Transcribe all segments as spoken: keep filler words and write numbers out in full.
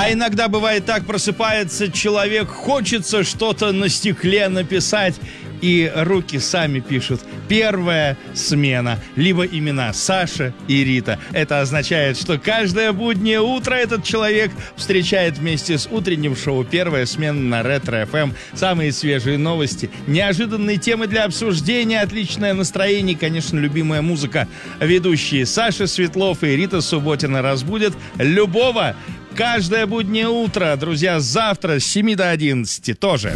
А иногда бывает так, просыпается человек, хочется что-то на стекле написать, и руки сами пишут «Первая смена», либо имена Саша и Рита. Это означает, что каждое буднее утро этот человек встречает вместе с утренним шоу «Первая смена» на Ретро-эф эм. Самые свежие новости, неожиданные темы для обсуждения, отличное настроение и, конечно, любимая музыка. Ведущие Саша Светлов и Рита Субботина разбудят любого. Каждое буднее утро, друзья, завтра с семи до одиннадцати тоже.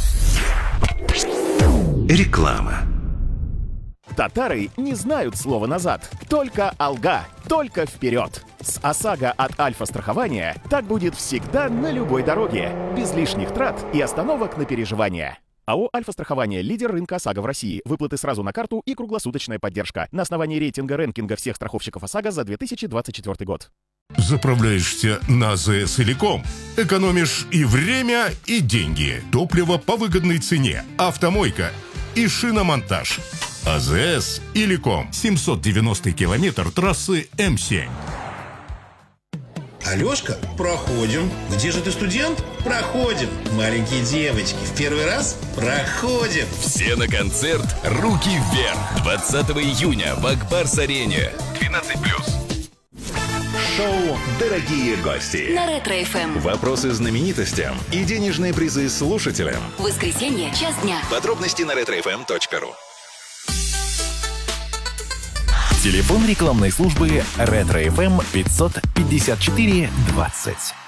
Реклама. Татары не знают слова «назад», только «алга», только «вперед». С ОСАГО от Альфа-страхования так будет всегда на любой дороге, без лишних трат и остановок на переживания. АО «Альфа-страхование» — лидер рынка ОСАГО в России. Выплаты сразу на карту и круглосуточная поддержка. На основании рейтинга рэнкинга всех страховщиков ОСАГО за две тысячи двадцать четвёртый год. Заправляешься на АЗС Иликом. Экономишь и время, и деньги. Топливо по выгодной цене. Автомойка и шиномонтаж. АЗС Иликом. семьсот девяностый километр трассы эм семь. Алешка, проходим. Где же ты, студент? Проходим. Маленькие девочки, в первый раз? Проходим. Все на концерт «Руки вверх» двадцатого июня в Акбарс-арене. двенадцать плюс. Шоу «Дорогие гости». На Ретро-эф эм. Вопросы знаменитостям и денежные призы слушателям. Воскресенье, час дня. Подробности на ретро эф эм точка ру. Телефон рекламной службы Ретро-эф эм пятьсот пятьдесят четыре двадцать.